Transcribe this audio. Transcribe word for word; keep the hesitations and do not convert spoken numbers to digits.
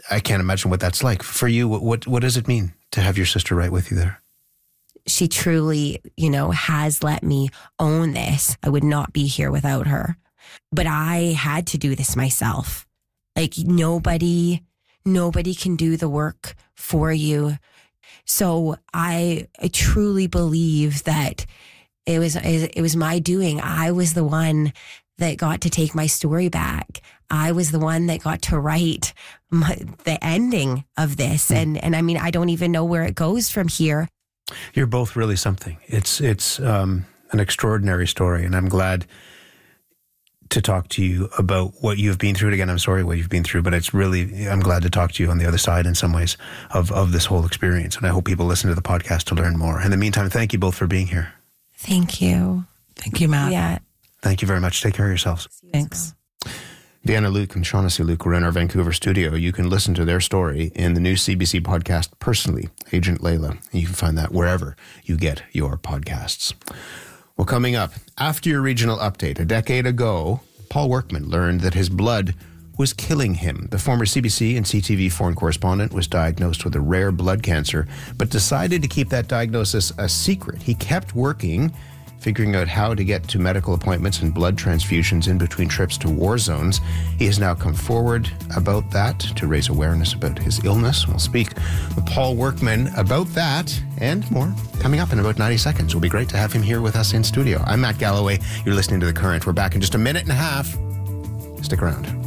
I can't imagine what that's like. For you, what, what, what does it mean to have your sister right with you there? She truly, you know, has let me own this. I would not be here without her. But I had to do this myself. Like nobody, nobody can do the work for you. So I, I truly believe that it was, it was my doing. I was the one that got to take my story back. I was the one that got to write my, the ending of this. Mm. And, and I mean, I don't even know where it goes from here. You're both really something. It's, it's um, an extraordinary story. And I'm glad to talk to you about what you've been through. Again, I'm sorry what you've been through, but it's really, I'm glad to talk to you on the other side in some ways of, of this whole experience. And I hope people listen to the podcast to learn more. In the meantime, thank you both for being here. Thank you. Thank you, Matt. Yeah. Thank you very much. Take care of yourselves. Thanks. Deanna Luke and Shaughnessy Luke were in our Vancouver studio. You can listen to their story in the new C B C podcast, Personally, Agent Layla. You can find that wherever you get your podcasts. Well, coming up, after your regional update, a decade ago, Paul Workman learned that his blood was killing him. The former C B C and C T V foreign correspondent was diagnosed with a rare blood cancer, but decided to keep that diagnosis a secret. He kept working, figuring out how to get to medical appointments and blood transfusions in between trips to war zones. He has now come forward about that to raise awareness about his illness. We'll speak with Paul Workman about that and more coming up in about ninety seconds. It'll be great to have him here with us in studio. I'm Matt Galloway. You're listening to The Current. We're back in just a minute and a half. Stick around.